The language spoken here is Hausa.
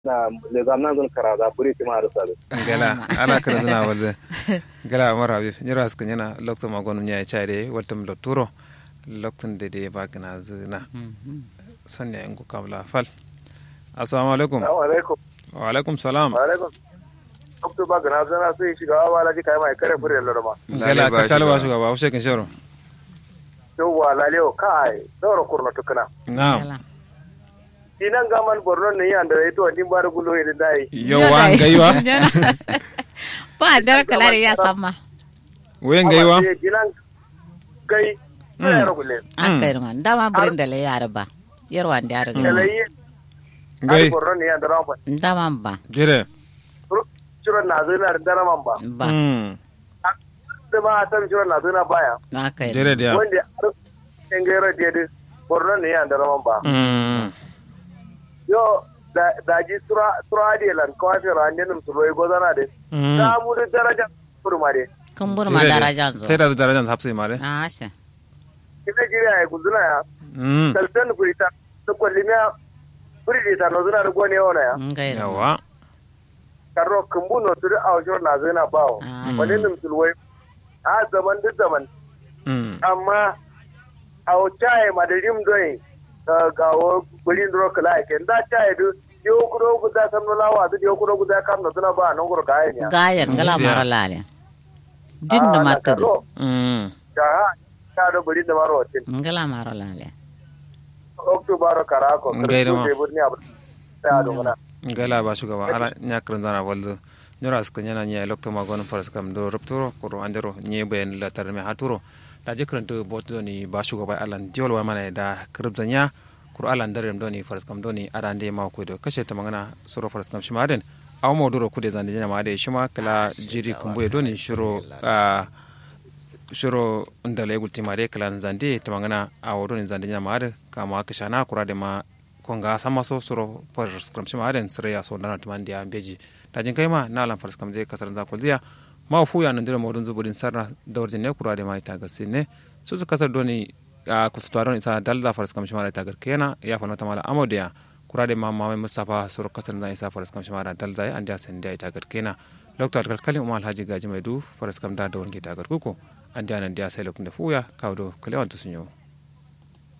na le zamna zon karada buri ti ma arsa gala ala kala duna walde gala mara bi nyira ska nyana lokto magon nya chaide waltum loturo loktun de bagna zuna sonne ngo kabla fal assalamu alaikum assalamu alaikum wa alaikum salam wa alaikum dokto bagna zana sai shiga wala ji kai mai kare fure lorma gala ka talwa shuga ba ushe kin shoro to wala leo kai doro kurna tukuna na'am dinan gaman borno ne yanda ito din bar gulo ida dai yawa gaiwa ba dar kala ya samma wen gaiwa dinan gai ya rogule an kai ran dama burin da le yar ba yarwan da yar gai borno ne yanda ran ba dama ba gire churan na zuna da raman ba ba da ba san churan na zuna baya na kai gire dia wanda en gaira de borno ne yanda raman ba yo da ji sura de lan ko fi ranin num su loy gozana de da mu da daraja kurma de kan burma daraja zo sai da darajan hapsi mare a sha ina jira ya guzuna ya kaltan kurita to kollina kurita no zuna da gone wona ya ngai yawa karo kumbuno to da awjo na zuna bawo wani num su loy a zaman duk zaman amma aw chai madarim doyi gawo guri ndro kala ke nda chai du yo kuro guda samno lawa du yo kuro guda kam no tuna ba non goro gayen ya gayan gala mara lale din da mata ta do buri da maro tin ngala mara lale oktobar karako Ngaira ma. burni abu ta do na gala ba shugaba ala nya kranzana waldo nyora ska nyana nya lokto magon faras kam do rupturo koro andero nye ben la tarme haturo da jikranto boto ni ba shugaba alan diol wa mana da kribzanya kuro alan darem doni faras kam doni adande ma ko do kashe ta magana suro faras kam shimaden aw mo duro kude zande nyama ma de shima kala jiri kumbuye doni shiro shiro ndale gultimare kala zande ta magana aw doni zande nyama ma kama kashana kura de ma konga sama so suro faras kam shimaden sire ya so dana tumandi ambeji dajin kai ma na lan faras kam je kasar za kuldiya ma fu ya nan dire modun zuburin sarra dawrde ne kura de mai tagar sinne su su kasar doni a kusutaron isa dalda faras kam shimara tagar kena ya fa nata mala amodiya kura de ma mai mustafa suru kasar da isa faras kam shimara dalda an ja sen da tagar kena dr kalkali umar alhaji gaji mai du faras kam da dawrge tagar kuko an ja nan da sai lokun da fuya kawo do kalewan to sunyo